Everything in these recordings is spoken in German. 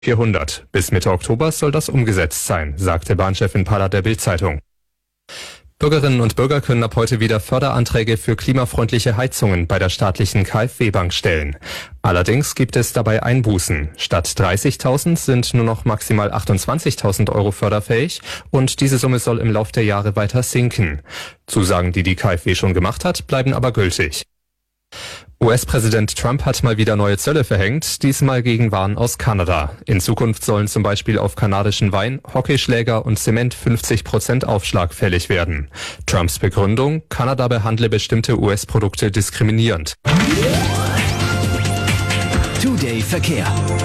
400. Bis Mitte Oktober soll das umgesetzt sein, sagte Bahnchefin Palla der Bild-Zeitung. Bürgerinnen und Bürger können ab heute wieder Förderanträge für klimafreundliche Heizungen bei der staatlichen KfW-Bank stellen. Allerdings gibt es dabei Einbußen. Statt 30.000 sind nur noch maximal 28.000 € förderfähig und diese Summe soll im Lauf der Jahre weiter sinken. Zusagen, die die KfW schon gemacht hat, bleiben aber gültig. US-Präsident Trump hat mal wieder neue Zölle verhängt, diesmal gegen Waren aus Kanada. In Zukunft sollen zum Beispiel auf kanadischen Wein, Hockeyschläger und Zement 50% Aufschlag fällig werden. Trumps Begründung: Kanada behandle bestimmte US-Produkte diskriminierend. Today Verkehr.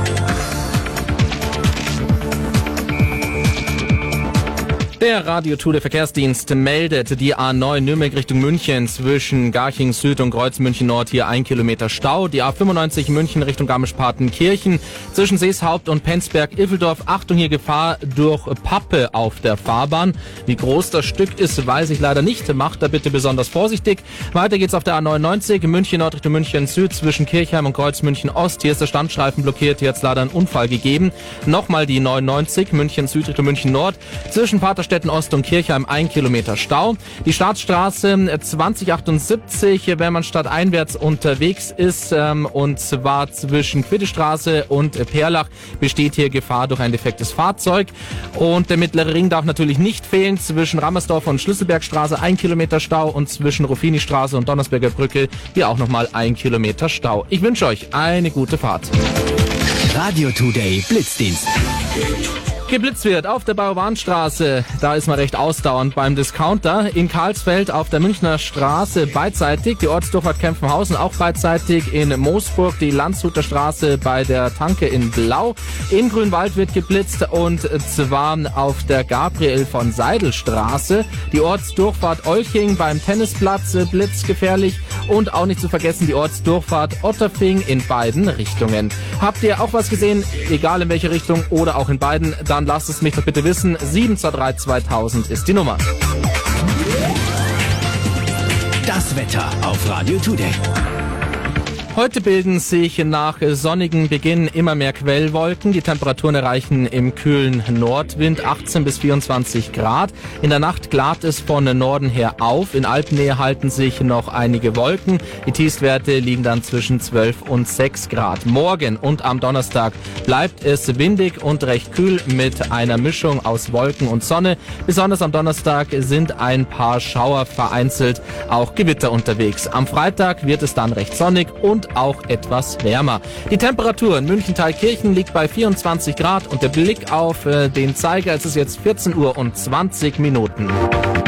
Der Radio Tour, der Verkehrsdienst, meldet die A9 Nürnberg Richtung München zwischen Garching Süd und Kreuz München Nord hier 1 Kilometer Stau. Die A95 München Richtung Garmisch-Partenkirchen zwischen Seeshaupt und Penzberg-Iffeldorf. Achtung, hier Gefahr durch Pappe auf der Fahrbahn. Wie groß das Stück ist, weiß ich leider nicht. Macht da bitte besonders vorsichtig. Weiter geht's auf der A99 München Nord Richtung München Süd zwischen Kirchheim und Kreuz München Ost. Hier ist der Standstreifen blockiert. Hier hat's leider einen Unfall gegeben. Nochmal die 99 München Süd Richtung München Nord zwischen Paterstetten Ost und Kirchheim 1 Kilometer Stau. Die Staatsstraße 2078, wenn man stadteinwärts unterwegs ist, und zwar zwischen Quiddestraße und Perlach, besteht hier Gefahr durch ein defektes Fahrzeug. Und der mittlere Ring darf natürlich nicht fehlen. Zwischen Rammersdorf und Schlüsselbergstraße 1 Kilometer Stau und zwischen Ruffini-Straße und Donnersberger Brücke hier auch nochmal 1 Kilometer Stau. Ich wünsche euch eine gute Fahrt. Radio Today Blitzdienst. Geblitzt wird auf der Bauernstraße, da ist man recht ausdauernd beim Discounter. In Karlsfeld auf der Münchner Straße beidseitig, die Ortsdurchfahrt Kempfenhausen auch beidseitig. In Moosburg die Landshuter Straße bei der Tanke in Blau. In Grünwald wird geblitzt und zwar auf der Gabriel von Seidel Straße. Die Ortsdurchfahrt Olching beim Tennisplatz blitzgefährlich und auch nicht zu vergessen die Ortsdurchfahrt Otterfing in beiden Richtungen. Habt ihr auch was gesehen, egal in welche Richtung oder auch in beiden, dann lasst es mich doch bitte wissen. 723 2000 ist die Nummer. Das Wetter auf Radio Today. Heute bilden sich nach sonnigem Beginn immer mehr Quellwolken. Die Temperaturen erreichen im kühlen Nordwind 18 bis 24 Grad. In der Nacht klart es von Norden her auf. In Alpennähe halten sich noch einige Wolken. Die Tiefstwerte liegen dann zwischen 12 und 6 Grad. Morgen und am Donnerstag bleibt es windig und recht kühl mit einer Mischung aus Wolken und Sonne. Besonders am Donnerstag sind ein paar Schauer vereinzelt, auch Gewitter unterwegs. Am Freitag wird es dann recht sonnig und auch etwas wärmer. Die Temperatur in München-Thalkirchen liegt bei 24 Grad und der Blick auf den Zeiger, es ist jetzt 14 Uhr und 20 Minuten.